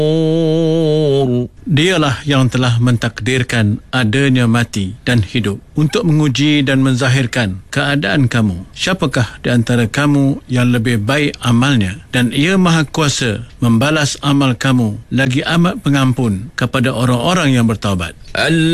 Dialah yang telah mentakdirkan adanya mati dan hidup untuk menguji dan menzahirkan keadaan kamu. Siapakah di antara kamu yang lebih baik amalnya? Dan Ia Maha Kuasa membalas amal kamu lagi amat pengampun kepada orang-orang yang bertaubat.